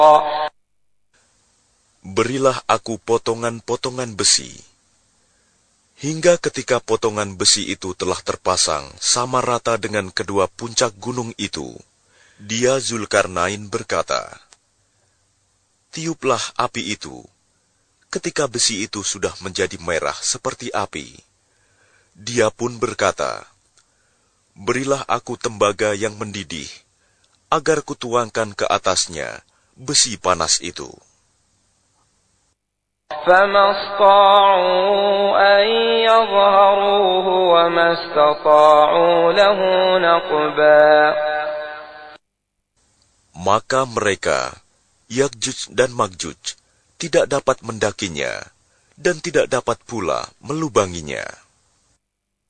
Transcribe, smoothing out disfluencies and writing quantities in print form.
Berilah aku potongan-potongan besi. Hingga ketika potongan besi itu telah terpasang sama rata dengan kedua puncak gunung itu, dia Zulkarnain berkata, "Tiuplah api itu." Ketika besi itu sudah menjadi merah seperti api, dia pun berkata, "Berilah aku tembaga yang mendidih, agar kutuangkan ke atasnya besi panas itu." فما استطاعوا أن يظهروه وما استطاعوا له نقبا. Maka mereka, Ya'juj dan Ma'juj, tidak dapat mendakinya, dan tidak dapat pula melubanginya.